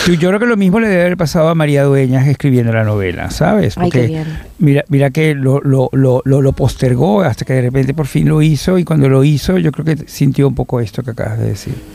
Yo creo que lo mismo le debe haber pasado a María Dueñas escribiendo la novela, ¿sabes? Ay, Porque qué bien. mira que lo postergó hasta que de repente por fin lo hizo, y cuando lo hizo yo creo que sintió un poco esto que acabas de decir.